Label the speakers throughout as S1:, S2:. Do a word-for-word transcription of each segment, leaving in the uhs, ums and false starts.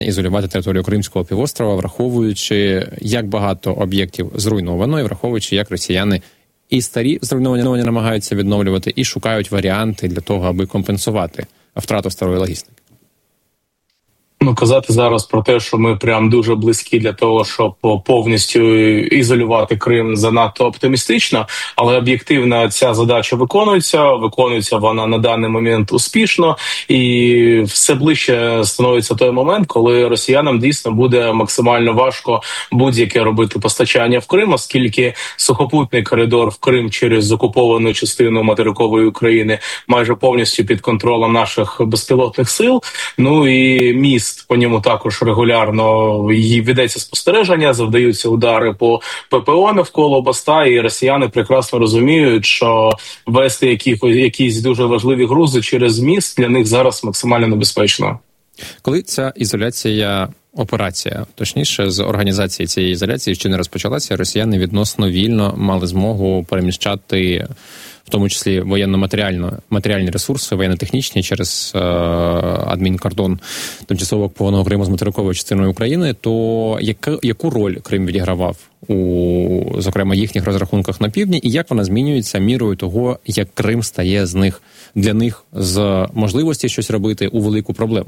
S1: ізолювати територію Кримського півострова, враховуючи, як багато об'єктів зруйновано, і враховуючи, як росіяни і старі зруйновані намагаються відновлювати, і шукають варіанти для того, аби компенсувати втрату старої логістики?
S2: Ну, казати зараз про те, що ми прям дуже близькі для того, щоб повністю ізолювати Крим, занадто оптимістично, але об'єктивно ця задача виконується, виконується вона на даний момент успішно, і все ближче становиться той момент, коли росіянам дійсно буде максимально важко будь-яке робити постачання в Крим, оскільки сухопутний коридор в Крим через окуповану частину материкової України майже повністю під контролем наших безпілотних сил, ну і міст по ньому також регулярно її ведеться спостереження, завдаються удари по ППО навколо Баста, і росіяни прекрасно розуміють, що вести якісь, якісь дуже важливі грузи через міст для них зараз максимально небезпечно.
S1: Коли ця ізоляція, операція, точніше, з організації цієї ізоляції ще не розпочалася, росіяни відносно вільно мали змогу переміщати, в тому числі воєнно-матеріально, матеріальні ресурси, воєнно-технічні через е, адмінкордон тимчасово окупованого Криму з материковою частиною України, то яка, яку роль Крим відігравав у, зокрема, їхніх розрахунках на півдні, і як вона змінюється мірою того, як Крим стає з них, для них з можливості щось робити у велику проблему?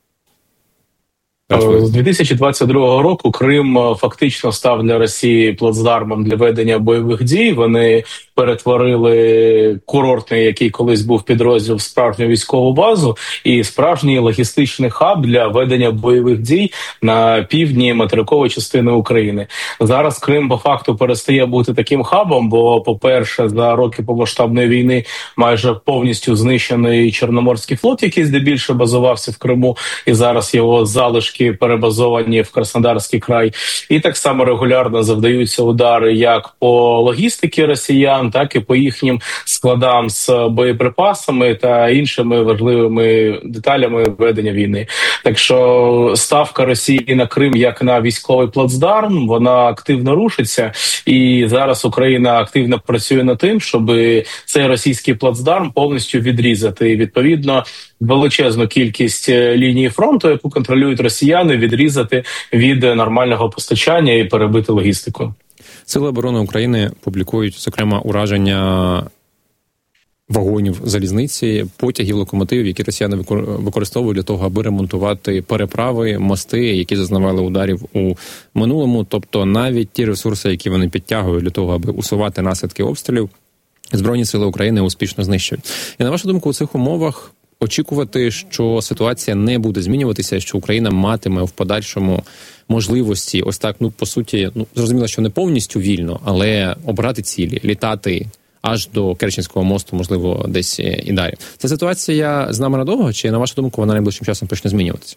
S2: З дві тисячі двадцять другого року Крим фактично став для Росії плацдармом для ведення бойових дій. Вони перетворили курортний, який колись був підрозділ, в справжню військову базу і справжній логістичний хаб для ведення бойових дій на півдні материкової частини України. Зараз Крим по факту перестає бути таким хабом, бо, по-перше, за роки повномасштабної війни майже повністю знищений Чорноморський флот, який здебільшого базувався в Криму, і зараз його залишки перебазовані в Краснодарський край. І так само регулярно завдаються удари як по логістиці росіян, так і по їхнім складам з боєприпасами та іншими важливими деталями ведення війни. Так що ставка Росії на Крим як на військовий плацдарм, вона активно рушиться, і зараз Україна активно працює над тим, щоб цей російський плацдарм повністю відрізати. І, відповідно, величезну кількість лінії фронту, яку контролюють росіяни, відрізати від нормального постачання і перебити логістику.
S1: Сили оборони України публікують, зокрема, ураження вагонів залізниці, потягів, локомотивів, які росіяни використовують для того, аби ремонтувати переправи, мости, які зазнавали ударів у минулому. Тобто навіть ті ресурси, які вони підтягують для того, аби усувати наслідки обстрілів, Збройні сили України успішно знищують. І на вашу думку, у цих умовах очікувати, що ситуація не буде змінюватися, що Україна матиме в подальшому можливості, ось так, ну, по суті, ну, зрозуміло, що не повністю вільно, але обрати цілі, літати аж до Керченського мосту, можливо, десь і далі. Ця ситуація з нами надовго, чи, на вашу думку, вона найближчим часом почне змінюватися?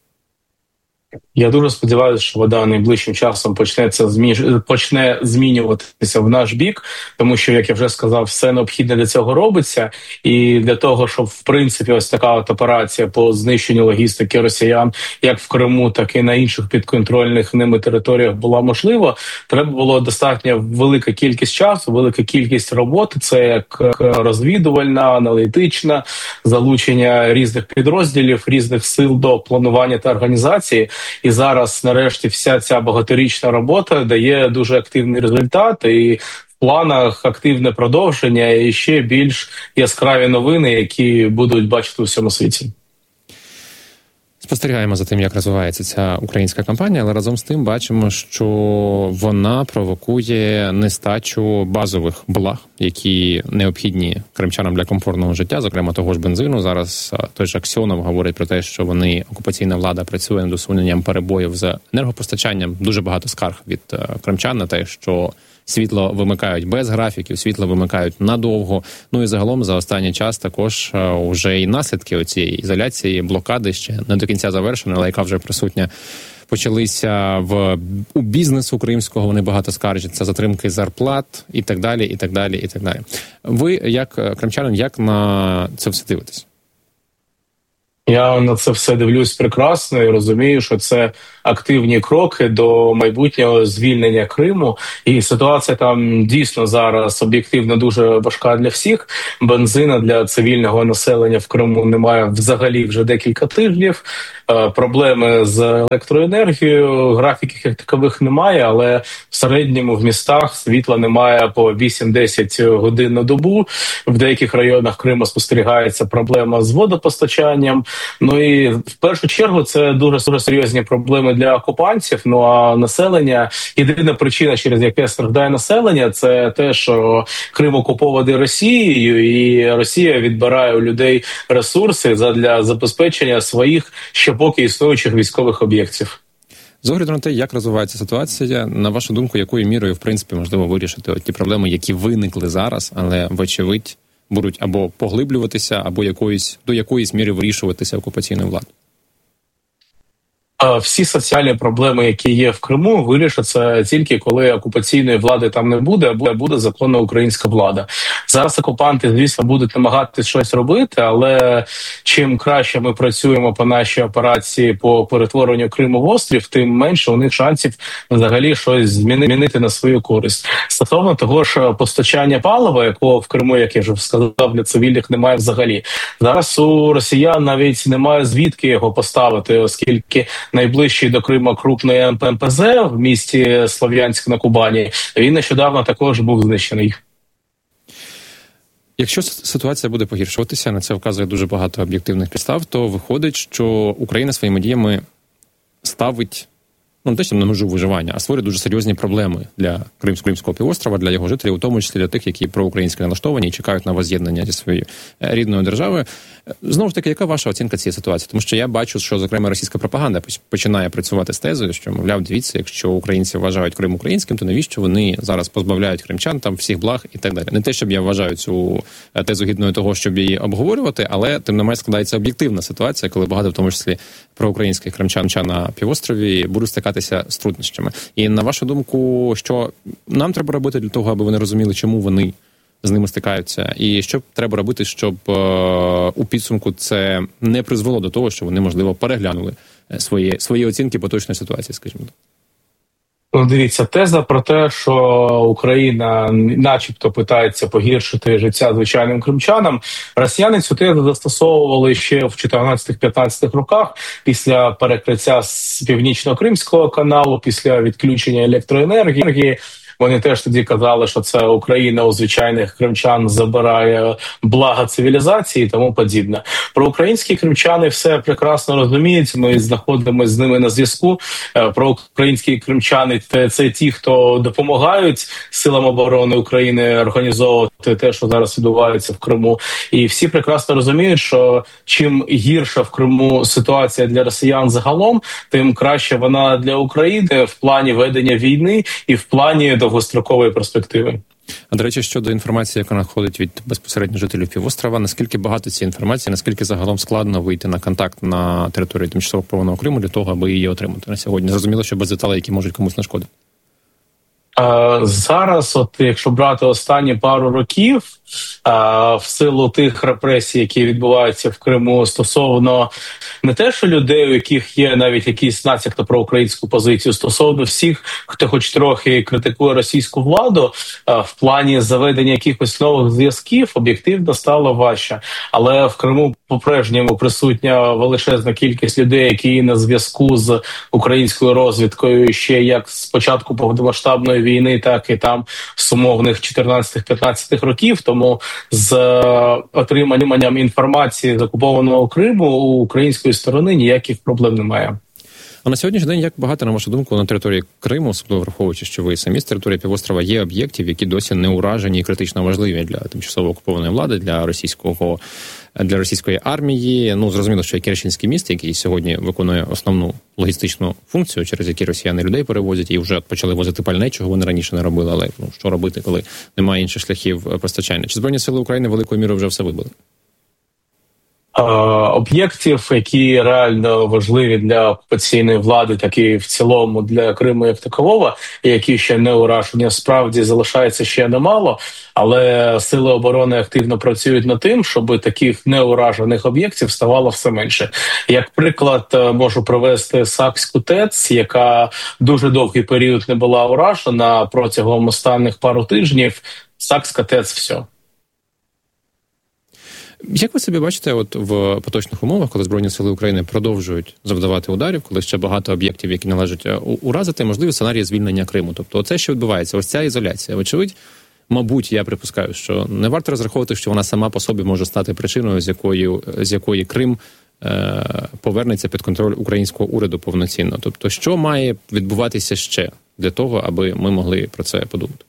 S2: Я дуже сподіваюся, що вода найближчим часом почнеться змі... почне змінюватися в наш бік, тому що, як я вже сказав, все необхідне для цього робиться, і для того, щоб, в принципі, ось така от операція по знищенню логістики росіян, як в Криму, так і на інших підконтрольних ними територіях була можлива, треба було достатньо велика кількість часу, велика кількість роботи, це як розвідувальна, аналітична, залучення різних підрозділів, різних сил до планування та організації. І зараз, нарешті, вся ця багаторічна робота дає дуже активний результат, і в планах активне продовження і ще більш яскраві новини, які будуть бачити у всьому світі.
S1: Спостерігаємо за тим, як розвивається ця українська кампанія, але разом з тим бачимо, що вона провокує нестачу базових благ, які необхідні кримчанам для комфортного життя, зокрема того ж бензину. Зараз той ж Аксьонов говорить про те, що вони, окупаційна влада, працює над усуненням перебоїв з енергопостачанням. Дуже багато скарг від кримчан на те, що світло вимикають без графіків, світло вимикають надовго. Ну і загалом за останній час також вже і наслідки цієї ізоляції, блокади ще не до кінця завершена, але яка вже присутня, почалися в у бізнесу кримського, вони багато скаржаться, затримки зарплат і так далі, і так далі, і так далі. Ви, як кримчанин, як на це все дивитесь?
S2: Я на це все дивлюсь прекрасно і розумію, що це активні кроки до майбутнього звільнення Криму. І ситуація там дійсно зараз об'єктивно дуже важка для всіх. Бензина для цивільного населення в Криму немає взагалі вже декілька тижнів. проблеми з електроенергією. Графіків як такових немає, але в середньому в містах світла немає по вісім-десять годин на добу. В деяких районах Криму спостерігається проблема з водопостачанням. Ну і в першу чергу це дуже серйозні проблеми для окупантів. Ну а населення, єдина причина, через яке страждає населення, це те, що Крим окупований Росією, і Росія відбирає у людей ресурси для забезпечення своїх ще поки існуючих військових об'єктів.
S1: З огляду на те, як розвивається ситуація, на вашу думку, якою мірою, в принципі, можливо вирішити ті проблеми, які виникли зараз, але, вочевидь, будуть або поглиблюватися, або якоїсь, до якоїсь міри вирішуватися окупаційною владою?
S2: Всі соціальні проблеми, які є в Криму, вирішаться тільки коли окупаційної влади там не буде, або буде законна українська влада. Зараз окупанти, звісно, будуть намагатися щось робити, але чим краще ми працюємо по нашій операції по перетворенню Криму в острів, тим менше у них шансів взагалі щось змінити на свою користь. Стосовно того ж постачання палива, якого в Криму, як я вже сказав, для цивільних немає взагалі. Зараз у росіян навіть немає звідки його поставити, оскільки найближчий до Криму крупний ем пе зет в місті Слов'янськ на Кубані, він нещодавно також був знищений.
S1: Якщо ситуація буде погіршуватися, на це вказує дуже багато об'єктивних підстав, то виходить, що Україна своїми діями ставить, ну не те, що на межу виживання, а створює дуже серйозні проблеми для Кримського півострова, для його жителів, у тому числі для тих, які проукраїнські налаштовані і чекають на воз'єднання зі своєю рідною державою. Знову ж таки, яка ваша оцінка цієї ситуації? Тому що я бачу, що, зокрема, російська пропаганда починає працювати з тезою, що, мовляв, дивіться, якщо українці вважають Крим українським, то навіщо вони зараз позбавляють кримчан там всіх благ і так далі. Не те, щоб я вважаю цю тезу гідною того, щоб її обговорювати, але тим не менш складається об'єктивна ситуація, коли багато, в тому числі, проукраїнських кримчан на півострові будуть стикатися з труднощами. І на вашу думку, що нам треба робити для того, аби вони розуміли, чому вони з ними стикаються, і що треба робити, щоб е, у підсумку це не призвело до того, що вони, можливо, переглянули свої, свої оцінки поточної ситуації, скажімо так?
S2: Ну, дивіться, теза про те, що Україна начебто питається погіршити життя звичайним кримчанам, росіяни цю тезу застосовували ще в чотирнадцятих-п'ятнадцятих роках після перекриття з Північно-Кримського каналу, після відключення електроенергії. Вони теж тоді казали, що це Україна у звичайних кримчан забирає блага цивілізації і тому подібне. Про українські кримчани все прекрасно розуміють, ми знаходимося з ними на зв'язку. Про українські кримчани – це ті, хто допомагають силам оборони України організовувати те, що зараз відбувається в Криму. І всі прекрасно розуміють, що чим гірша в Криму ситуація для росіян загалом, тим краще вона для України в плані ведення війни і в плані довгострокової перспективи.
S1: А, до речі, щодо інформації, яка надходить від безпосередньо жителів півострова, наскільки багато цієї інформації, наскільки загалом складно вийти на контакт на території тимчасово окупованого Криму для того, аби її отримати на сьогодні? Зрозуміло, що без деталей, які можуть комусь нашкодити.
S2: Зараз, от якщо брати останні пару років, в силу тих репресій, які відбуваються в Криму стосовно не те, що людей, у яких є навіть якісь нацякто про українську позицію, стосовно всіх, хто хоч трохи критикує російську владу, в плані заведення якихось нових зв'язків, об'єктивно стало важче. Але в Криму по-прежньому присутня величезна кількість людей, які на зв'язку з українською розвідкою ще як з початку повномасштабної війни, так і там з умовних чотирнадцятих-п'ятнадцятих років. Тому з отриманням інформації з окупованого Криму у української сторони ніяких проблем немає.
S1: А на сьогоднішній день, як багато, на вашу думку, на території Криму, особливо враховуючи, що ви самі з території півострова, є об'єктів, які досі не уражені і критично важливі для тимчасово окупованої влади, для російського, для російської армії? Ну, зрозуміло, що є Керченський міст, який сьогодні виконує основну логістичну функцію, через які росіяни людей перевозять і вже почали возити пальне, чого вони раніше не робили. Але ну, що робити, коли немає інших шляхів постачання? Чи Збройні сили України великою мірою вже все вибили?
S2: Об'єктів, які реально важливі для окупаційної влади, так і в цілому для Криму як такового, які ще не уражені, справді залишається ще немало, але сили оборони активно працюють над тим, щоб таких неуражених об'єктів ставало все менше. Як приклад, можу привести Сакську ТЕЦ, яка дуже довгий період не була уражена, протягом останніх пару тижнів Сакська ТЕЦ – все.
S1: Як ви собі бачите, от в поточних умовах, коли Збройні сили України продовжують завдавати ударів, коли ще багато об'єктів, які належать уразити, можливі сценарії звільнення Криму? Тобто оце, що відбувається, ось ця ізоляція, вочевидь, мабуть, я припускаю, що не варто розраховувати, що вона сама по собі може стати причиною, з якої, з якої Крим е, повернеться під контроль українського уряду повноцінно. Тобто, що має відбуватися ще для того, аби ми могли про це подумати?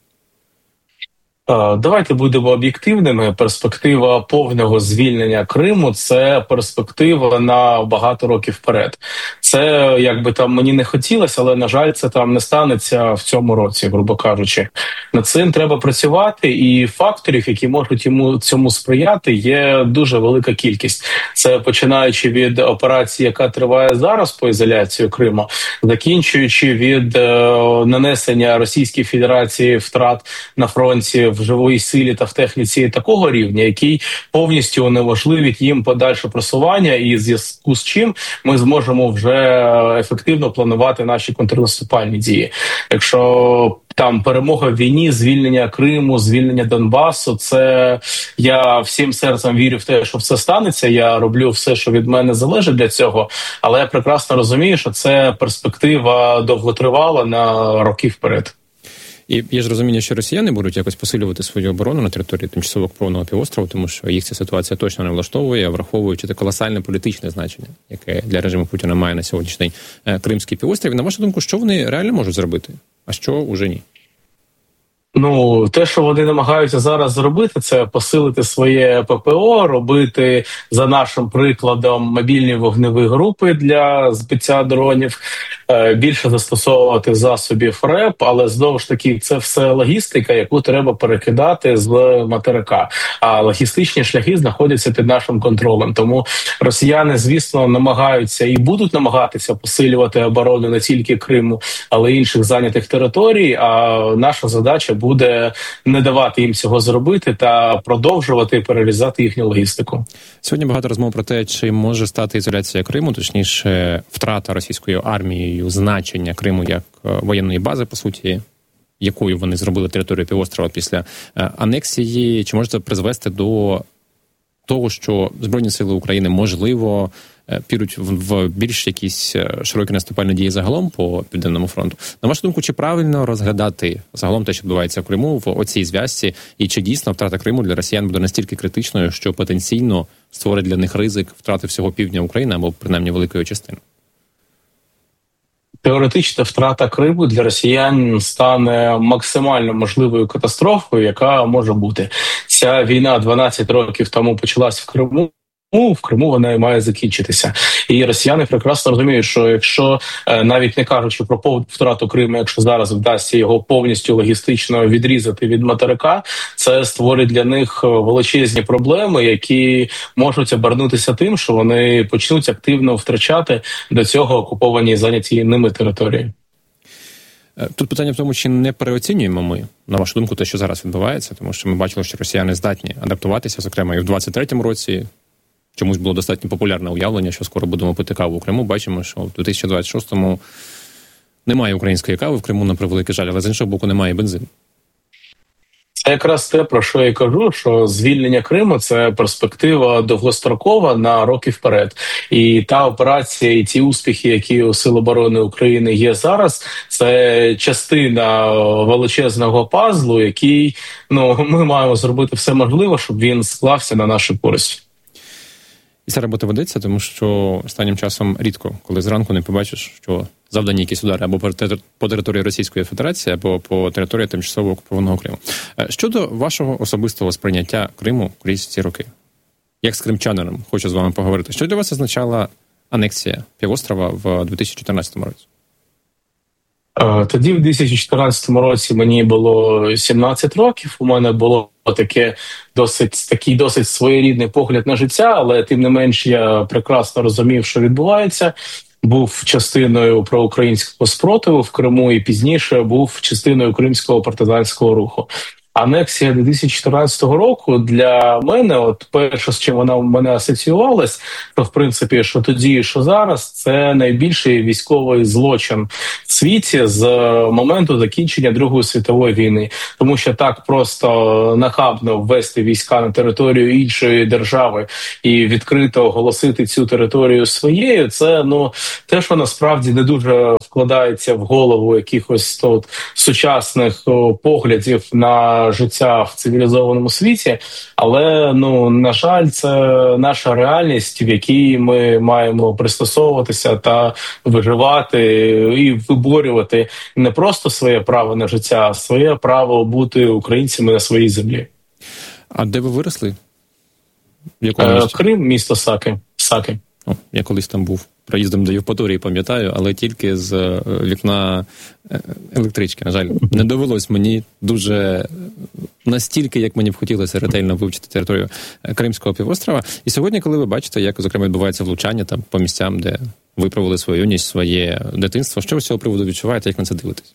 S2: Давайте будемо об'єктивними. Перспектива повного звільнення Криму – це перспектива на багато років вперед. Це, як би там мені не хотілося, але, на жаль, це там не станеться в цьому році, грубо кажучи. Над цим треба працювати, і факторів, які можуть йому цьому сприяти, є дуже велика кількість. Це починаючи від операції, яка триває зараз по ізоляції Криму, закінчуючи від е, нанесення Російській Федерації втрат на фронті в живої силі та в техніці такого рівня, який повністю унеможливить їм подальше просування, і в зв'язку з чим ми зможемо вже ефективно планувати наші контрнаступальні дії. Якщо там перемога в війні, звільнення Криму, звільнення Донбасу, це я всім серцем вірю в те, що все станеться. Я роблю все, що від мене залежить для цього, але я прекрасно розумію, що це перспектива довготривала на роки вперед.
S1: І є ж розуміння, що росіяни будуть якось посилювати свою оборону на території тимчасово окупованого півострова, тому що їх ця ситуація точно не влаштовує, враховуючи те колосальне політичне значення, яке для режиму Путіна має на сьогоднішній день Кримський півострів. На вашу думку, що вони реально можуть зробити, а що уже ні?
S2: Ну, те, що вони намагаються зараз зробити, це посилити своє ППО, робити, за нашим прикладом, мобільні вогневі групи для збиття дронів, більше застосовувати засобів РЕП, але, знову ж таки, це все логістика, яку треба перекидати з материка. А логістичні шляхи знаходяться під нашим контролем. Тому росіяни, звісно, намагаються і будуть намагатися посилювати оборону не тільки Криму, але й інших зайнятих територій, а наша задача буде не давати їм цього зробити та продовжувати перерізати їхню логістику. Сьогодні
S1: багато розмов про те, чи може стати ізоляція Криму, точніше, втрата російською армією значення Криму як воєнної бази, по суті, якою вони зробили територію півострова після анексії, чи може це призвести до того, що Збройні сили України, можливо, підуть в більш якісь широкі наступальні дії загалом по Південному фронту. На вашу думку, чи правильно розглядати загалом те, що відбувається в Криму, в оцій зв'язці, і чи дійсно втрата Криму для росіян буде настільки критичною, що потенційно створить для них ризик втрати всього півдня України або принаймні великої частини?
S2: Теоретична втрата Криму для росіян стане максимально можливою катастрофою, яка може бути. Ця війна дванадцять років тому почалась в Криму. Ну, в Криму вона і має закінчитися. І росіяни прекрасно розуміють, що якщо, навіть не кажучи про повну втрату Криму, якщо зараз вдасться його повністю логістично відрізати від материка, це створить для них величезні проблеми, які можуть обернутися тим, що вони почнуть активно втрачати до цього окуповані і зайняті ними території.
S1: Тут питання в тому, чи не переоцінюємо ми, на вашу думку, те, що зараз відбувається, тому що ми бачили, що росіяни здатні адаптуватися, зокрема і в двадцять третьому році. Чомусь було достатньо популярне уявлення, що скоро будемо пити каву у Криму. Бачимо, що в дві тисячі двадцять шостому немає української кави в Криму, на превеликий жаль, але з іншого боку немає бензину.
S2: Це якраз те, про що я кажу, що звільнення Криму – це перспектива довгострокова на роки вперед. І та операція, і ті успіхи, які у Сил оборони України є зараз, це частина величезного пазлу, який, ну, ми маємо зробити все можливе, щоб він склався на нашу користь.
S1: І ця робота ведеться, тому що останнім часом рідко, коли зранку не побачиш, що завдані якісь удари або по території Російської Федерації, або по території тимчасово окупованого Криму. Щодо вашого особистого сприйняття Криму крізь ці роки, як з кримчанином, хочу з вами поговорити. Що для вас означала анексія півострова в дві тисячі чотирнадцятому році?
S2: Тоді, в дві тисячі чотирнадцятому році, мені було сімнадцять років, у мене було таке досить, такий досить своєрідний погляд на життя, але тим не менш я прекрасно розумів, що відбувається. Був частиною проукраїнського спротиву в Криму і пізніше був частиною кримського партизанського руху. Анексія дві тисячі чотирнадцятого року для мене, от перше, з чим вона в мене асоціювалась, то в принципі, що тоді, що зараз, це найбільший військовий злочин в світі з моменту закінчення Другої світової війни, тому що так просто нахабно ввести війська на територію іншої держави і відкрито оголосити цю територію своєю, це ну те, що насправді не дуже вкладається в голову якихось тут сучасних о, поглядів на життя в цивілізованому світі, але ну на жаль, це наша реальність, в якій ми маємо пристосовуватися та виживати і виборювати не просто своє право на життя, а своє право бути українцями на своїй землі.
S1: А де ви виросли? В якому
S2: місті? Крим, місто Саки. Саки.
S1: О, я колись там був проїздом до Євпаторії, пам'ятаю, але тільки з вікна електрички. На жаль, не довелось мені дуже настільки, як мені б хотілося ретельно вивчити територію Кримського півострова. І сьогодні, коли ви бачите, як, зокрема, відбувається влучання там по місцям, де ви провели свою юність, своє дитинство, що ви з цього приводу відчуваєте, як на це дивитесь?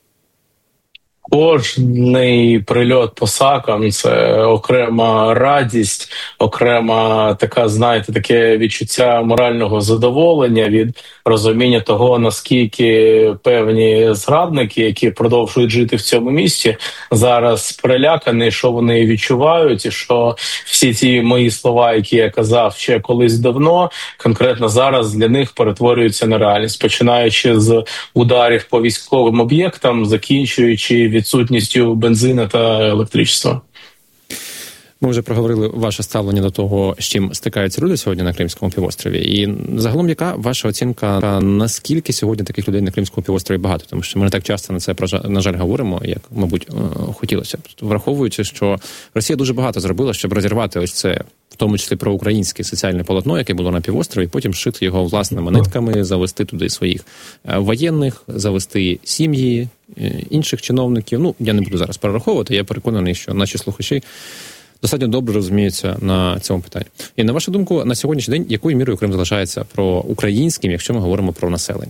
S2: Кожний прильот по Сакам – це окрема радість, окрема така, знаєте, таке відчуття морального задоволення від розуміння того, наскільки певні зрадники, які продовжують жити в цьому місті, зараз перелякані, що вони відчувають, і що всі ті мої слова, які я казав ще колись давно, конкретно зараз для них перетворюються на реальність, починаючи з ударів по військовим об'єктам, закінчуючи відсутністю бензину та електричества.
S1: Ми вже проговорили ваше ставлення до того, з чим стикаються люди сьогодні на Кримському півострові. І загалом, яка ваша оцінка, наскільки сьогодні таких людей на Кримському півострові багато? Тому що ми не так часто на це, на жаль, говоримо, як, мабуть, хотілося б. Враховуючи, що Росія дуже багато зробила, щоб розірвати ось це, в тому числі проукраїнське соціальне полотно, яке було на півострові, потім шити його власними нитками, завести туди своїх воєнних, завести сім'ї інших чиновників. Ну, я не буду зараз перераховувати, я переконаний, що наші слухачі достатньо добре розуміються на цьому питанні. І на вашу думку, на сьогоднішній день, якою мірою Крим залишається проукраїнським, якщо ми говоримо про населення?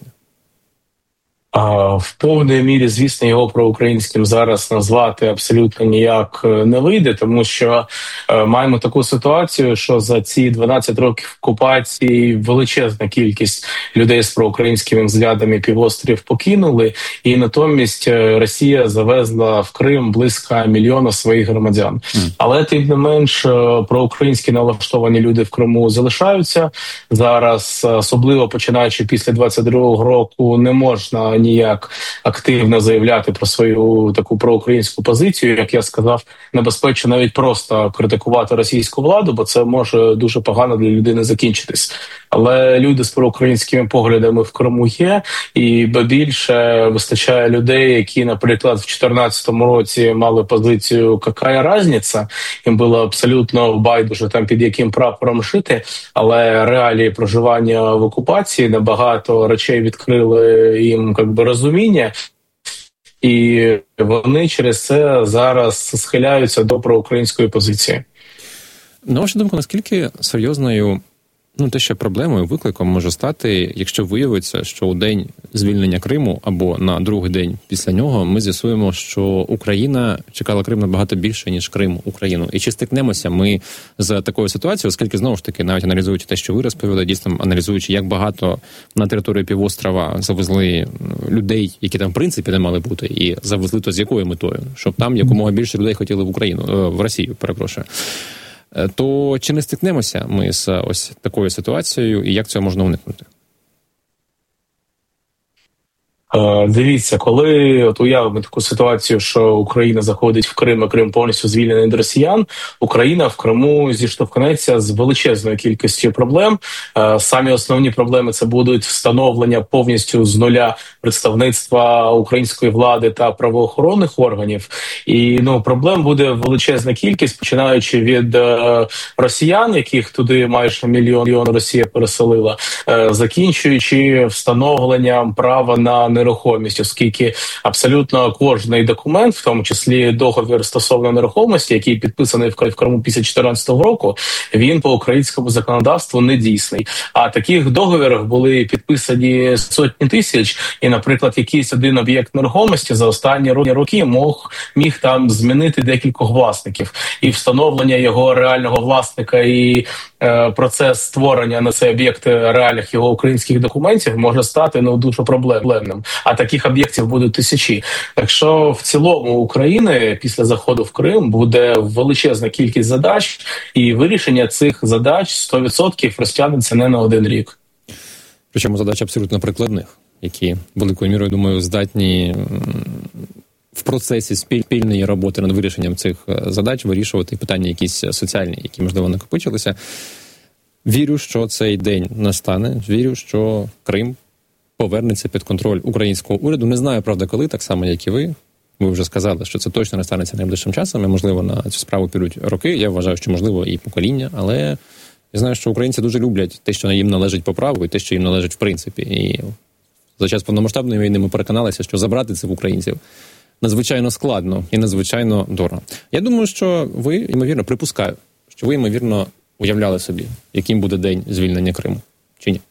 S2: А, в повній мірі, звісно, його проукраїнським зараз назвати абсолютно ніяк не вийде, тому що е, маємо таку ситуацію, що за ці дванадцять років окупації величезна кількість людей з проукраїнськими взглядами півострів покинули, і натомість Росія завезла в Крим близько мільйона своїх громадян. Mm. Але тим не менш проукраїнські налаштовані люди в Криму залишаються. Зараз, особливо починаючи після двадцять другого року, не можна ніяк активно заявляти про свою таку проукраїнську позицію. Як я сказав, небезпечно навіть просто критикувати російську владу, бо це може дуже погано для людини закінчитись. Але люди з проукраїнськими поглядами в Криму є, і ба більше вистачає людей, які, наприклад, в чотирнадцятому році мали позицію «какая разниця», їм було абсолютно байдуже там під яким прапором шити, але реалії проживання в окупації набагато речей відкрили їм як би розуміння, і вони через це зараз схиляються до проукраїнської позиції.
S1: На вашу думку, наскільки серйозною, ну, те, що проблемою, викликом може стати, якщо виявиться, що у день звільнення Криму або на другий день після нього ми з'ясуємо, що Україна чекала Крим набагато більше, ніж Крим Україну. І чи стикнемося ми з такою ситуацією, оскільки, знову ж таки, навіть аналізуючи те, що ви розповіли, дійсно аналізуючи, як багато на територію півострова завезли людей, які там, в принципі, не мали бути, і завезли то з якою метою? Щоб там якомога більше людей хотіли в Україну, в Росію, перепрошую. То чи не стикнемося ми з ось такою ситуацією, і як цього можна уникнути?
S2: Дивіться, коли от уявимо таку ситуацію, що Україна заходить в Крим, а Крим повністю звільнений від росіян, Україна в Криму зіштовхнеться з величезною кількістю проблем. Самі основні проблеми – це будуть встановлення повністю з нуля представництва української влади та правоохоронних органів. І ну проблем буде величезна кількість, починаючи від е, росіян, яких туди майже мільйон, мільйон Росія переселила, е, закінчуючи встановленням права на нерухомість нерухомість, оскільки абсолютно кожний документ, в тому числі договір стосовно нерухомості, який підписаний в Криму після чотирнадцятого року, він по українському законодавству не дійсний. А таких договірів були підписані сотні тисяч, і, наприклад, якийсь один об'єкт нерухомості за останні роки мог, міг там змінити декількох власників. І встановлення його реального власника і е, процес створення на цей об'єкт реальних його українських документів може стати ну, дуже проблемним. А таких об'єктів будуть тисячі. Так що в цілому України після заходу в Крим буде величезна кількість задач, і вирішення цих задач сто відсотків розтягнеться не на один рік.
S1: Причому задач абсолютно прикладних, які великою мірою, думаю, здатні в процесі спільної роботи над вирішенням цих задач вирішувати питання якісь соціальні, які, можливо, накопичилися. Вірю, що цей день настане. Вірю, що Крим повернеться під контроль українського уряду. Не знаю, правда, коли, так само, як і ви. Ви вже сказали, що це точно не станеться найближчим часом, і, можливо, на цю справу підуть роки. Я вважаю, що, можливо, і покоління, але я знаю, що українці дуже люблять те, що їм належить по праву, і те, що їм належить в принципі. І за час повномасштабної війни ми переконалися, що забрати це в українців надзвичайно складно і надзвичайно дорого. Я думаю, що ви, ймовірно, припускаю, що ви, ймовірно, уявляли собі, яким буде день звільнення Криму, чи ні?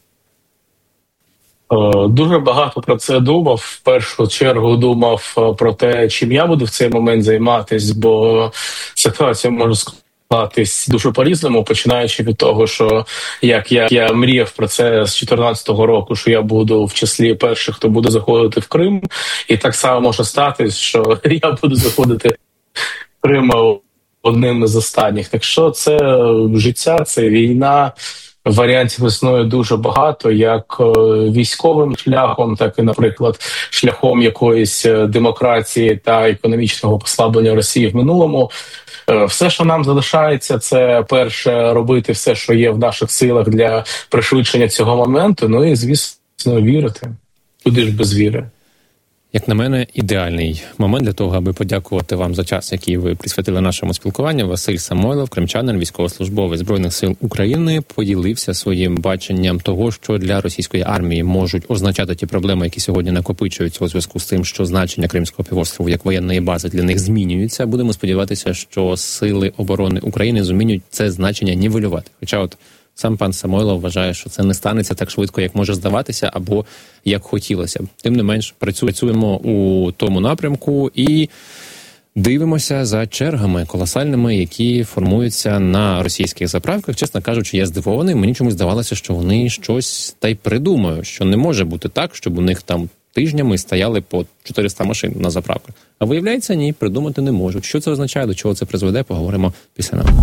S2: Дуже багато про це думав. В першу чергу думав про те, чим я буду в цей момент займатися, бо ситуація може склатись дуже по-різному, починаючи від того, що як я, я мріяв про це з чотирнадцятого року, що я буду в числі перших, хто буде заходити в Крим, і так само може статись, що я буду заходити в Крим одним із останніх. Так що це життя, це війна. Варіантів існує дуже багато, як військовим шляхом, так і, наприклад, шляхом якоїсь демократії та економічного послаблення Росії в минулому. Все, що нам залишається, це перше робити все, що є в наших силах для пришвидшення цього моменту, ну і, звісно, вірити. Куди ж без віри?
S1: Як на мене, ідеальний момент для того, аби подякувати вам за час, який ви присвятили нашому спілкуванню. Василь Самойлов, кримчанин, військовослужбовець Збройних сил України, поділився своїм баченням того, що для російської армії можуть означати ті проблеми, які сьогодні накопичуються у зв'язку з тим, що значення Кримського півострову як воєнної бази для них змінюється. Будемо сподіватися, що сили оборони України зумінюють це значення нівелювати. Хоча от сам пан Самойлов вважає, що це не станеться так швидко, як може здаватися, або як хотілося б. Тим не менш, працюємо у тому напрямку і дивимося за чергами колосальними, які формуються на російських заправках. Чесно кажучи, я здивований. Мені чомусь здавалося, що вони щось та й придумають, що не може бути так, щоб у них там тижнями стояли по чотириста машин на заправках. А виявляється, ні, придумати не можуть. Що це означає, до чого це призведе, поговоримо після нас.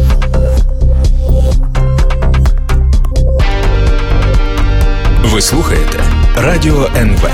S3: Ви слухаєте Радіо ен ве.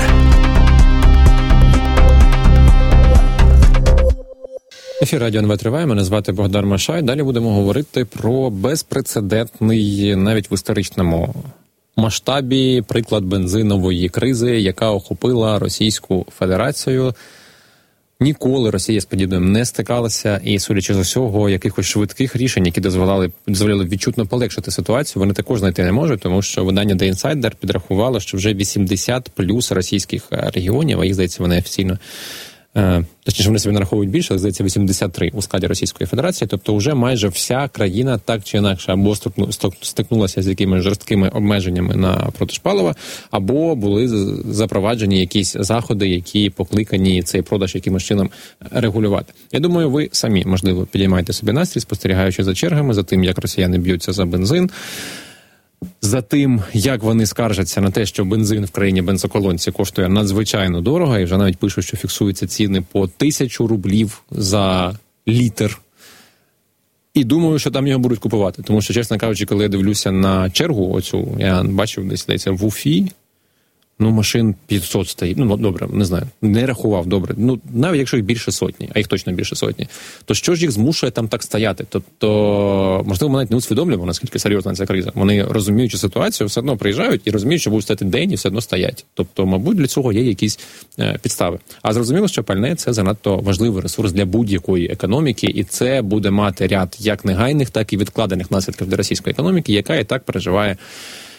S1: Ефір Радіо ен ве триває. Мене звати Богдан Машай. Далі будемо говорити про безпрецедентний, навіть в історичному масштабі, приклад бензинової кризи, яка охопила Російську Федерацію. Ніколи Росія з подібним не стикалася, і, судячи з усього, якихось швидких рішень, які дозволяли, дозволяли відчутно полегшити ситуацію, вони також знайти не можуть, тому що видання The Insider підрахувало, що вже вісімдесят плюс російських регіонів, а їх, здається, вони офіційно, е, точніше, вони собі нараховують більше, але, здається, вісімдесят три у складі Російської Федерації, тобто вже майже вся країна так чи інакше або стикнулася з якимись жорсткими обмеженнями на продаж палива, або були запроваджені якісь заходи, які покликані цей продаж якимось чином регулювати. Я думаю, ви самі, можливо, підіймаєте собі настрій, спостерігаючи за чергами, за тим, як росіяни б'ються за бензин, за тим, як вони скаржаться на те, що бензин в країні бензоколонці коштує надзвичайно дорого, і вже навіть пишуть, що фіксуються ціни по тисячу рублів за літр. І думаю, що там його будуть купувати. Тому що, чесно кажучи, коли я дивлюся на чергу оцю, я бачив десь, здається, в Уфі, ну, машин п'ятсот стоїть. Ну, добре, не знаю, не рахував, добре. Ну, навіть якщо їх більше сотні, а їх точно більше сотні, то що ж їх змушує там так стояти? Тобто, можливо, ми навіть не усвідомлюємо, наскільки серйозна ця криза. Вони, розуміючи ситуацію, все одно приїжджають і розуміють, що будуть стояти день і все одно стоять. Тобто, мабуть, для цього є якісь е, підстави. А зрозуміло, що пальне – це занадто важливий ресурс для будь-якої економіки, і це буде мати ряд як негайних, так і відкладених наслідків для російської економіки, яка і так переживає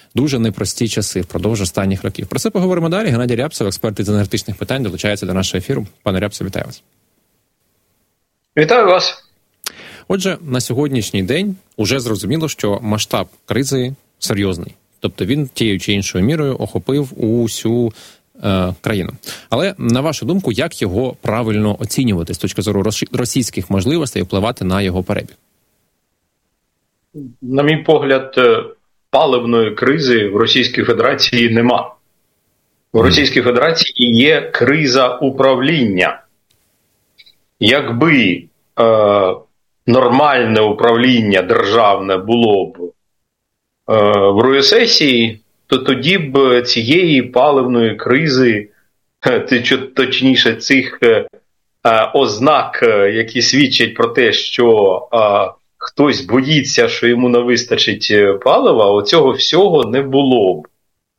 S1: дуже непрості часи впродовж останніх років. Про це поговоримо далі. Геннадій Рябцев, експерт із енергетичних питань, долучається до нашого ефіру. Пане Рябцев, вітаю вас.
S4: Вітаю вас.
S1: Отже, на сьогоднішній день уже зрозуміло, що масштаб кризи серйозний. Тобто він тією чи іншою мірою охопив усю е, країну. Але, на вашу думку, як його правильно оцінювати з точки зору російських можливостей впливати на його перебіг?
S4: На мій погляд, паливної кризи в Російській Федерації нема. В Російській Федерації є криза управління. Якби е, нормальне управління державне було б е, в РУССі, то тоді б цієї паливної кризи, точніше цих е, ознак, які свідчать про те, що е, хтось боїться, що йому не вистачить палива, оцього всього не було б.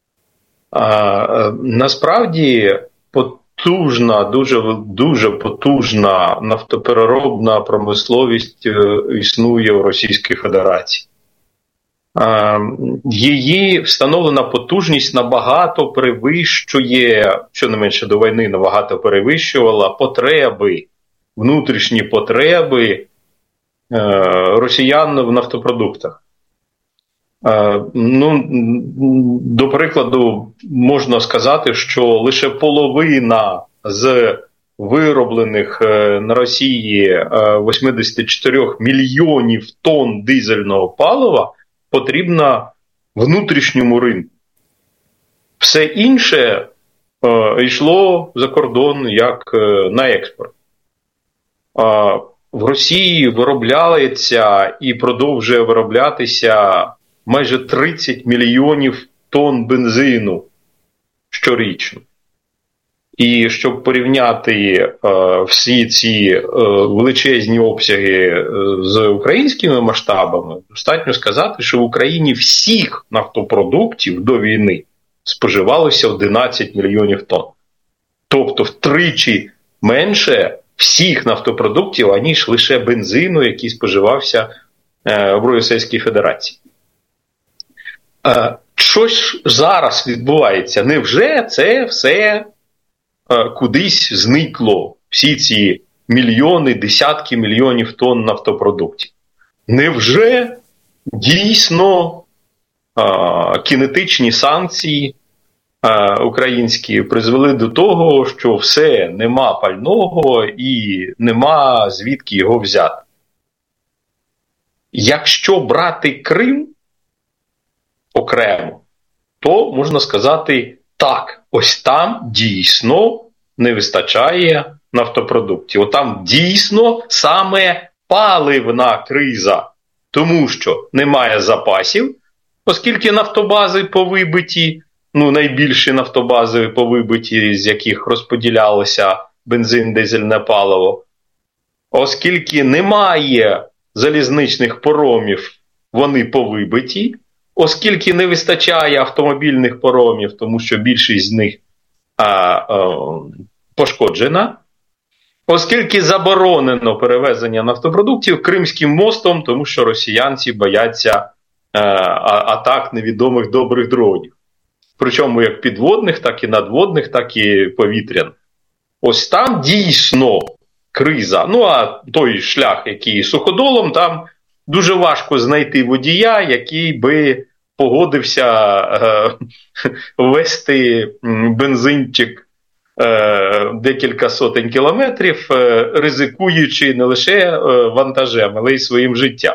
S4: А, насправді потужна, дуже, дуже потужна нафтопереробна промисловість існує в Російській Федерації. А, її встановлена потужність набагато перевищує, що не менше до війни набагато перевищувала потреби, внутрішні потреби росіян в нафтопродуктах. Ну, до прикладу, можна сказати, що лише половина з вироблених на Росії вісімдесят чотири мільйонів тонн дизельного палива потрібна внутрішньому ринку. Все інше е, йшло за кордон як е, на експорт. Е, в Росії виробляється і продовжує вироблятися майже тридцять мільйонів тонн бензину щорічно. І щоб порівняти е, всі ці е, величезні обсяги е, з українськими масштабами, достатньо сказати, що в Україні всіх нафтопродуктів до війни споживалося одинадцять мільйонів тонн. Тобто втричі менше всіх нафтопродуктів, аніж лише бензину, який споживався е, в Російській Федерації. Е, що ж зараз відбувається? Невже це все кудись зникло, всі ці мільйони, десятки мільйонів тонн нафтопродуктів? Невже дійсно а, кінетичні санкції а, українські призвели до того, що все, нема пального і нема звідки його взяти? Якщо брати Крим окремо, то можна сказати так, ось там дійсно не вистачає нафтопродуктів. От там дійсно саме паливна криза, тому що немає запасів, оскільки нафтобази повибиті, ну найбільші нафтобази повибиті, з яких розподілялося бензин, дизельне паливо, оскільки немає залізничних паромів, вони повибиті, оскільки не вистачає автомобільних паромів, тому що більшість з них а, а, пошкоджена, оскільки заборонено перевезення нафтопродуктів Кримським мостом, тому що росіянці бояться а, атак невідомих добрих дронів. Причому як підводних, так і надводних, так і повітряних. Ось там дійсно криза. Ну а той шлях, який суходолом, там дуже важко знайти водія, який би погодився е, вести бензинчик е, декілька сотень кілометрів, е, ризикуючи не лише е, вантажем, але й своїм життям.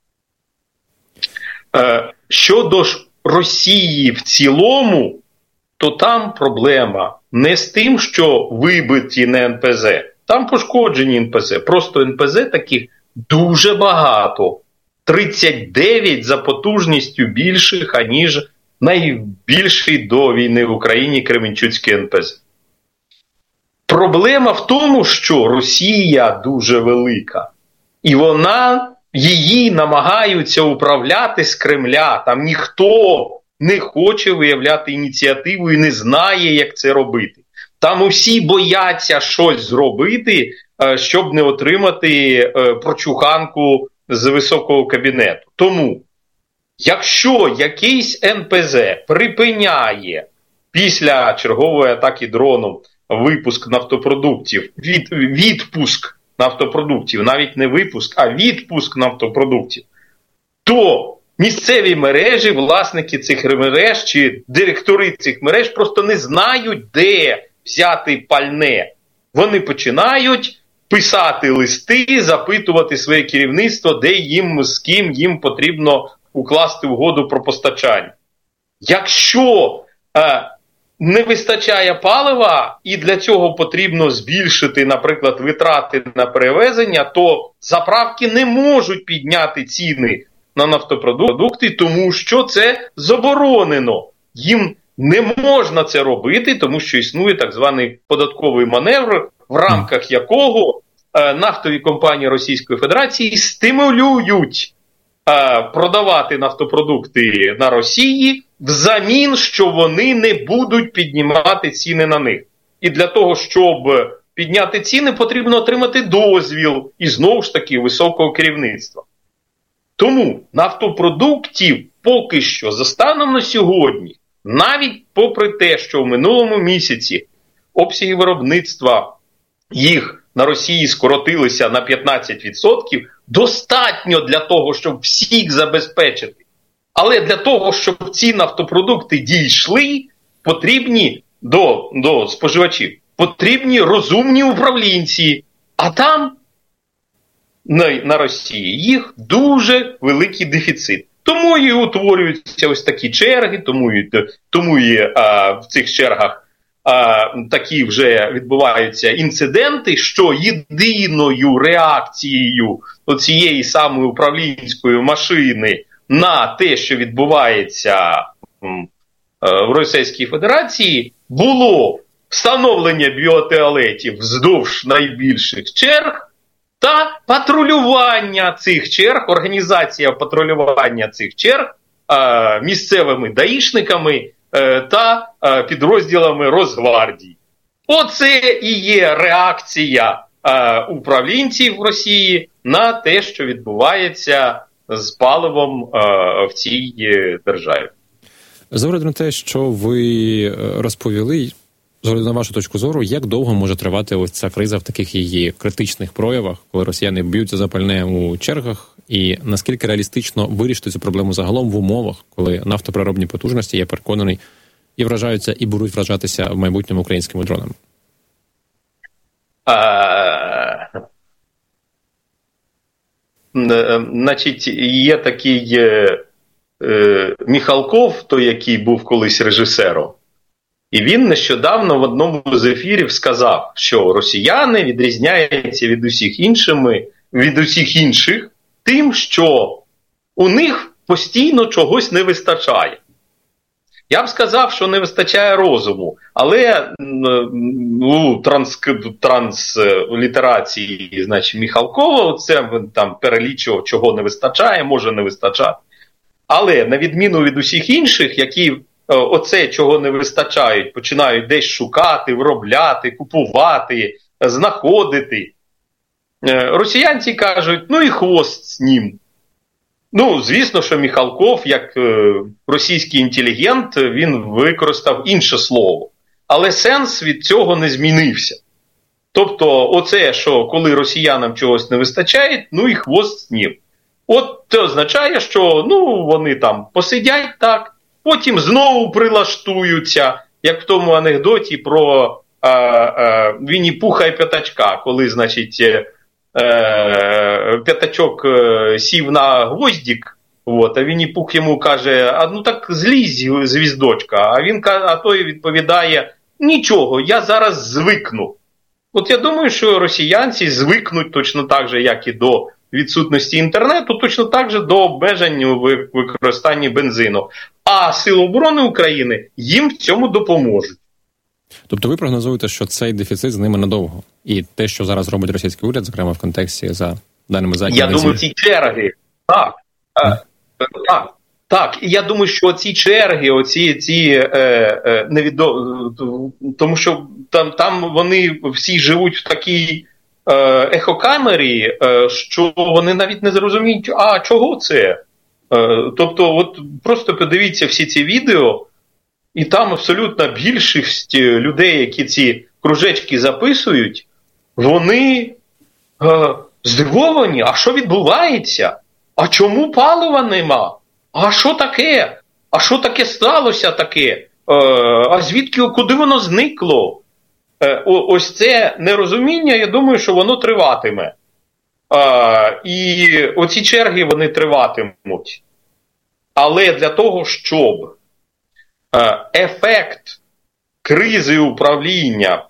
S4: Е, щодо ж Росії в цілому, то там проблема не з тим, що вибиті не ен пе зет. Там пошкоджені ен пе зет. Просто ен пе зет таких дуже багато. тридцять дев'ять за потужністю більших, аніж найбільший до війни в Україні Кременчуцький ен пе зет. Проблема в тому, що Росія дуже велика. І вона, її намагаються управляти з Кремля. Там ніхто не хоче виявляти ініціативу і не знає, як це робити. Там усі бояться щось зробити, щоб не отримати прочуханку з високого кабінету. Тому Якщо якийсь ен пе зет припиняє після чергової атаки дроном випуск нафтопродуктів, від, відпуск нафтопродуктів, навіть не випуск, а відпуск нафтопродуктів, то місцеві мережі, власники цих мереж чи директори цих мереж просто не знають, де взяти пальне. Вони починають писати листи, запитувати своє керівництво, де їм, з ким їм потрібно укласти угоду про постачання. Якщо е, не вистачає палива і для цього потрібно збільшити, наприклад, витрати на перевезення, то заправки не можуть підняти ціни на нафтопродукти, тому що це заборонено. Їм не можна це робити, тому що існує так званий податковий маневр, в рамках якого е, нафтові компанії Російської Федерації стимулюють е, продавати нафтопродукти на Росії взамін, що вони не будуть піднімати ціни на них. І для того, щоб підняти ціни, потрібно отримати дозвіл і знову ж таки високого керівництва. Тому нафтопродуктів поки що за станом на сьогодні, навіть попри те, що в минулому місяці обсяги виробництва їх на Росії скоротилися на п'ятнадцять відсотків, достатньо для того, щоб всіх забезпечити. Але для того, щоб ці нафтопродукти дійшли, потрібні до, до споживачів, потрібні розумні управлінці. А там, на, на Росії, їх дуже великий дефіцит. Тому і утворюються ось такі черги, тому і, тому і а, в цих чергах а, такі вже відбуваються інциденти, що єдиною реакцією цієї самої управлінської машини на те, що відбувається в Російській Федерації, було встановлення біотуалетів вздовж найбільших черг та патрулювання цих черг, організація патрулювання цих черг е, місцевими даїшниками е, та е, підрозділами Росгвардії. Оце і є реакція е, управлінців в Росії на те, що відбувається з паливом е, в цій державі.
S1: З огляду на те, що ви розповіли, з огляду на вашу точку зору, як довго може тривати ось ця криза в таких її критичних проявах, коли росіяни б'ються за пальне у чергах, і наскільки реалістично вирішити цю проблему загалом в умовах, коли нафтопереробні потужності, я переконаний, і вражаються, і будуть вражатися в майбутньому українськими дронами?
S4: А... Значить, є такий е, е, Міхалков, той, який був колись режисером, і він нещодавно в одному з ефірів сказав, що росіяни відрізняються від усіх, іншими, від усіх інших тим, що у них постійно чогось не вистачає. Я б сказав, що не вистачає розуму, але у транс, транслітерації, значить, Міхалкова, це там перелічував, чого не вистачає, може не вистачати. Але на відміну від усіх інших, які оце, чого не вистачають, починають десь шукати, виробляти, купувати, знаходити, росіянці кажуть, ну і хвост з ним. Ну, звісно, що Міхалков, як е, російський інтелігент, він використав інше слово. Але сенс від цього не змінився. Тобто, оце, що коли росіянам чогось не вистачає, ну і хвост з ним. От це означає, що ну, вони там посидять так, потім знову прилаштуються, як в тому анекдоті про е, е, Вінні-Пуха і П'ятачка, коли, значить, е, П'ятачок сів на гвоздик, от, а Вінні-Пух йому каже, а ну так злізь, звіздочка, а він а той відповідає, нічого, я зараз звикну. От я думаю, що росіянці звикнуть точно так же, як і до відсутності інтернету, точно так же до обмежень у використанні бензину. А Сили оборони України їм в цьому допоможуть.
S1: Тобто ви прогнозуєте, що цей дефіцит з ними надовго? І те, що зараз робить російський уряд, зокрема в контексті за даними західних
S4: Я думаю, ці черги, так, mm. так, так. І я думаю, що ці черги, оці, ці, е, е, невідо... тому що там, там вони всі живуть в такій е, ехокамері, е, що вони навіть не зрозуміють, а чого це? Тобто, от просто подивіться всі ці відео, і там абсолютно більшість людей, які ці кружечки записують, вони е, здивовані, а що відбувається? А чому палива нема? А що таке? А що таке сталося таке? Е, а звідки, куди воно зникло? Е, о, ось це нерозуміння, я думаю, що воно триватиме. Е, і оці черги, вони триватимуть. Але для того, щоб е, ефект кризи управління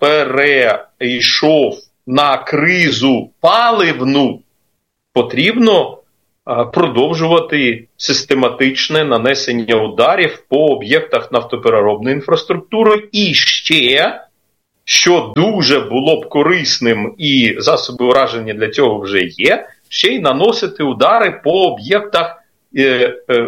S4: перейшов на кризу паливну, потрібно е, продовжувати систематичне нанесення ударів по об'єктах нафтопереробної інфраструктури. І ще, що дуже було б корисним, і засоби ураження для цього вже є, ще й наносити удари по об'єктах е, е,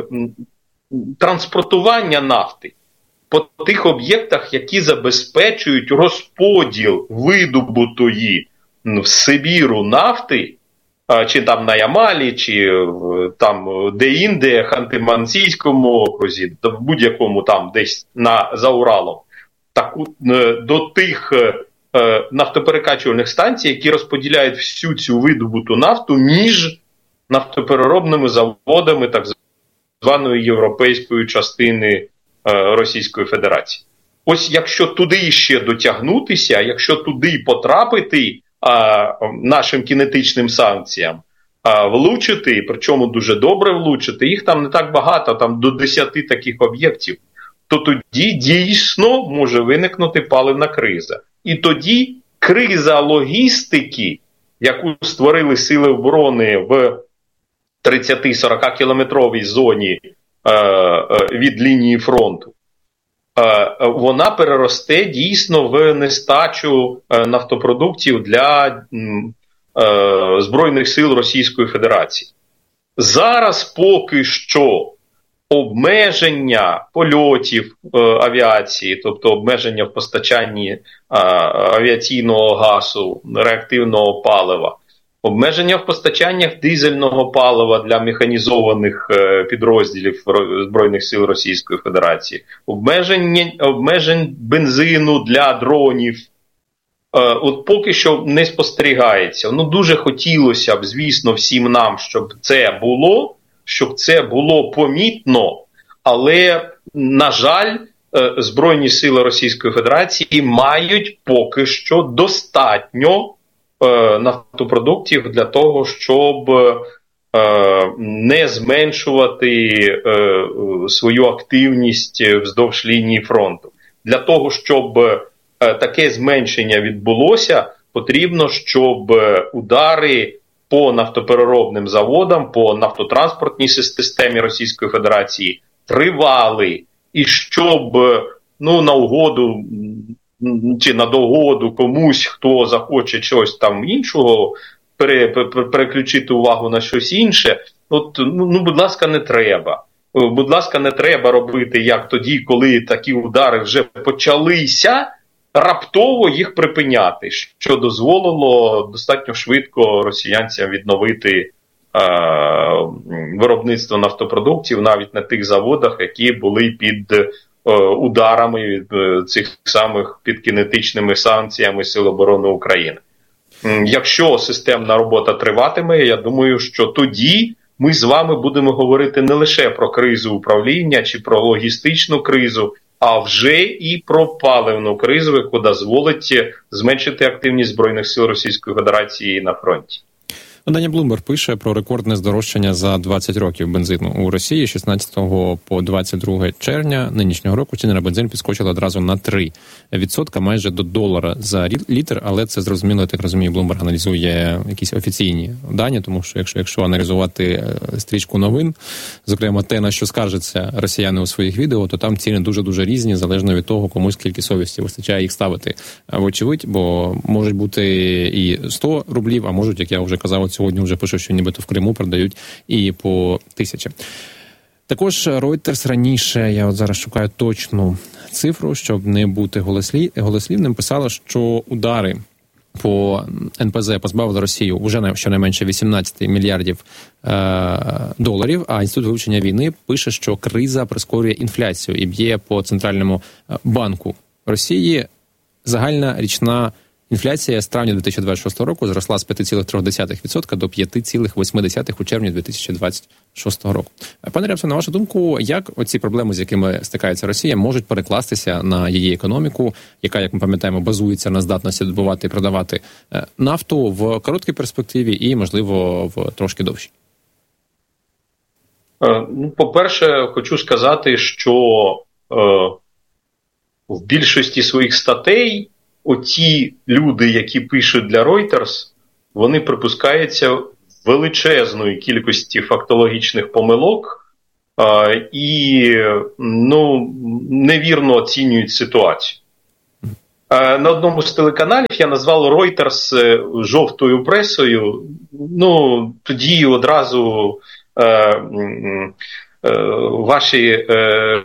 S4: транспортування нафти. По тих об'єктах, які забезпечують розподіл видобутої в Сибіру нафти, чи там на Ямалі, чи там де-інде, Ханти-Мансійському окрузі, в будь-якому там десь на, за Уралом, так, до тих нафтоперекачувальних станцій, які розподіляють всю цю видобуту нафту між нафтопереробними заводами так званої європейської частини Російської Федерації. Ось якщо туди ще дотягнутися, якщо туди потрапити а, нашим кінетичним санкціям, а, влучити, причому дуже добре влучити, їх там не так багато, там до десяти таких об'єктів, то тоді дійсно може виникнути паливна криза. І тоді криза логістики, яку створили Сили оборони в тридцяти-сорока кілометровій зоні від лінії фронту, вона переросте дійсно в нестачу нафтопродуктів для Збройних сил Російської Федерації. Зараз поки що обмеження польотів авіації, тобто обмеження в постачанні авіаційного газу, реактивного палива, обмеження в постачаннях дизельного палива для механізованих е, підрозділів Збройних сил Російської Федерації, обмеження, обмежень бензину для дронів, е, от поки що не спостерігається. Ну, дуже хотілося б, звісно, всім нам, щоб це було, щоб це було помітно, але, на жаль, е, Збройні сили Російської Федерації мають поки що достатньо нафтопродуктів для того, щоб е, не зменшувати е, свою активність вздовж лінії фронту. Для того, щоб е, таке зменшення відбулося, потрібно, щоб удари по нафтопереробним заводам, по нафтотранспортній системі Російської Федерації тривали. І щоб, ну, на угоду чи на догоду комусь, хто захоче щось там іншого, пере, пере, переключити увагу на щось інше, от, ну, ну, будь ласка, не треба. Будь ласка, не треба робити, як тоді, коли такі удари вже почалися, раптово їх припиняти, що дозволило достатньо швидко росіянцям відновити е, виробництво нафтопродуктів навіть на тих заводах, які були під ударами від цих самих під кінетичними санкціями Сил оборони України. Якщо системна робота триватиме, я думаю, що тоді ми з вами будемо говорити не лише про кризу управління чи про логістичну кризу, а вже і про паливну кризу, яка дозволить зменшити активність Збройних сил Російської Федерації на фронті.
S1: Видання Bloomberg пише про рекордне здорожчання за двадцять років бензину у Росії. шістнадцятого по двадцять друге червня нинішнього року ціни на бензин підскочили одразу на три відсотки, майже до долара за літр, але це зрозуміло, я так розумію, Bloomberg аналізує якісь офіційні дані, тому що якщо, якщо аналізувати стрічку новин, зокрема те, на що скаржаться росіяни у своїх відео, то там ціни дуже-дуже різні, залежно від того, комусь скільки совісті вистачає їх ставити. Вочевидь, бо можуть бути і сто рублів, а можуть, як я вже казав, сьогодні вже пишуть, що нібито в Криму продають і по тисячі. Також Reuters раніше, я от зараз шукаю точну цифру, щоб не бути голослів, голослівним, писала, що удари по ен пе зет позбавили Росію вже на щонайменше вісімнадцять мільярдів е, доларів, а Інститут вивчення війни пише, що криза прискорює інфляцію і б'є по Центральному банку Росії. Загальна річна інфляція з травня дві тисячі двадцять шостого року зросла з п'ять цілих три десятих відсотка до п'ять цілих вісім десятих у червні дві тисячі двадцять шостого року. Пане Рябцев, на вашу думку, як оці проблеми, з якими стикається Росія, можуть перекластися на її економіку, яка, як ми пам'ятаємо, базується на здатності добувати і продавати нафту в короткій перспективі і, можливо, в трошки довшій?
S4: Ну, по-перше, хочу сказати, що е, в більшості своїх статей оті люди, які пишуть для Reuters, вони припускаються величезної кількості фактологічних помилок е, і ну, невірно оцінюють ситуацію. Е, на одному з телеканалів я назвав Reuters жовтою пресою. Ну, тоді одразу е, е, ваші е,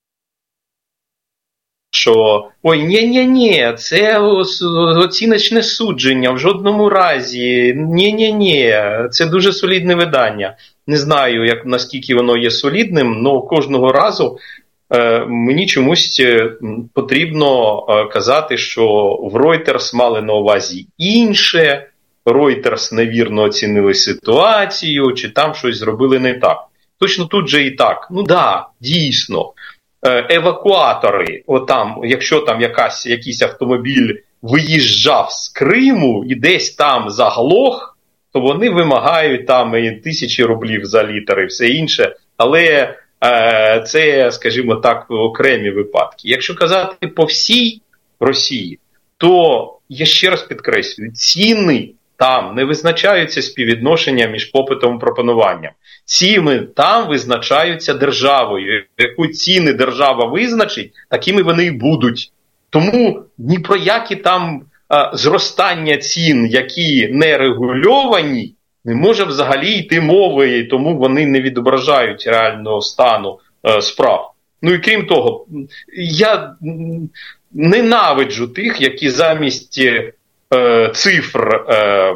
S4: що ой, ні-ні-ні, це оціночне судження, в жодному разі, ні-ні-ні, це дуже солідне видання. Не знаю, як, наскільки воно є солідним, але кожного разу е, мені чомусь потрібно е, казати, що в Reuters мали на увазі інше, Reuters невірно оцінили ситуацію, чи там щось зробили не так. Точно тут же і так. Ну да, дійсно. Евакуатори, отам, якщо там якась, якийсь автомобіль виїжджав з Криму і десь там заглох, то вони вимагають там і тисячі рублів за літр і все інше, але е, це, скажімо так, окремі випадки. Якщо казати по всій Росії, то я ще раз підкреслюю, ціни там не визначаються співвідношенням між попитом і пропонуванням. Ціни там визначаються державою. Яку ціни держава визначить, такими вони і будуть. Тому ні про які там а, зростання цін, які не регульовані, не може взагалі йти мови, і тому вони не відображають реального стану а, справ. Ну і крім того, я ненавиджу тих, які замість е, цифр е,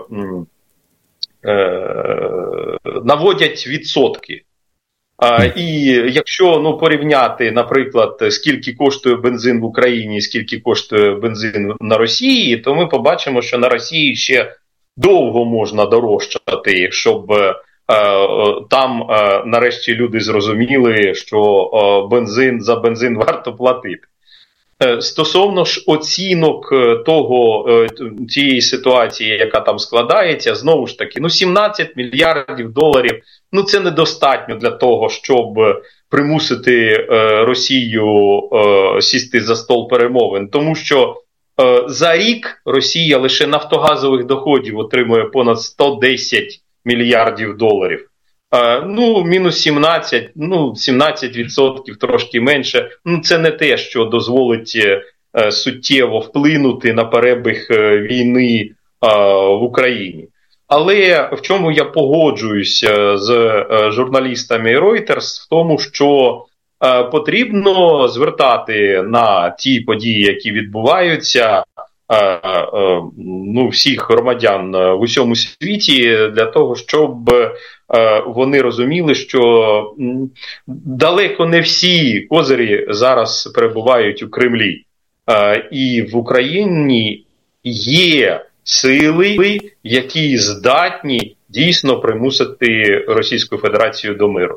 S4: наводять відсотки. А, і якщо ну, порівняти, наприклад, скільки коштує бензин в Україні і скільки коштує бензин на Росії, то ми побачимо, що на Росії ще довго можна дорожчати, щоб е, там е, нарешті люди зрозуміли, що е, бензин за бензин варто платити. Стосовно ж оцінок того, тієї ситуації, яка там складається, знову ж таки, ну сімнадцять мільярдів доларів, ну це недостатньо для того, щоб примусити е, Росію е, сісти за стол перемовин. Тому що е, за рік Росія лише нафтогазових доходів отримує понад сто десять мільярдів доларів. Ну, мінус сімнадцять, ну, сімнадцять відсотків, трошки менше. Ну, це не те, що дозволить е, суттєво вплинути на перебіг е, війни е, в Україні. Але в чому я погоджуюся з е, журналістами Reuters, в тому, що е, потрібно звертати на ті події, які відбуваються, е, е, ну, всіх громадян в усьому світі, для того, щоб вони розуміли, що далеко не всі козирі зараз перебувають у Кремлі. І в Україні є сили, які здатні дійсно примусити Російську Федерацію до миру.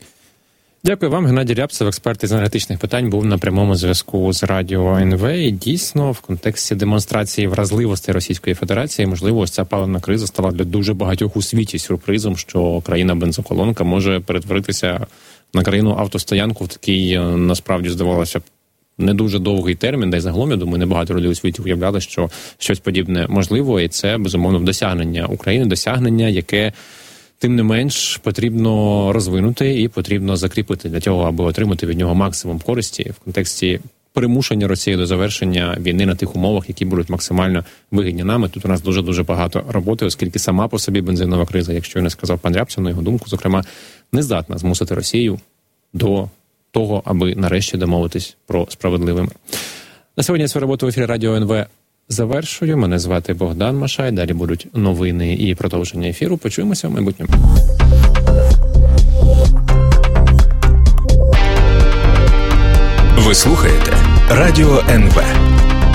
S1: Дякую вам. Геннадій Рябцев, експерт із енергетичних питань, був на прямому зв'язку з Радіо ен ве. І дійсно, в контексті демонстрації вразливості Російської Федерації, можливо, ось ця паливна криза стала для дуже багатьох у світі сюрпризом, що країна-бензоколонка може перетворитися на країну-автостоянку в такий, насправді, здавалося б, не дуже довгий термін, де й загалом, я думаю, небагато людей у світі уявляли, що щось подібне можливо, і це, безумовно, досягнення України, досягнення, яке тим не менш потрібно розвинути і потрібно закріпити для того, аби отримати від нього максимум користі в контексті примушення Росії до завершення війни на тих умовах, які будуть максимально вигідні нами. Тут у нас дуже-дуже багато роботи, оскільки сама по собі бензинова криза, якщо я не сказав пан Рябцев, на його думку, зокрема, не здатна змусити Росію до того, аби нарешті домовитись про справедливий мир. На сьогодні свою роботу в ефірі Радіо ен ве завершую. Мене звати Богдан Машай. Далі будуть новини і продовження ефіру. Почуємося в майбутньому.
S3: Ви слухаєте Радіо ен ве.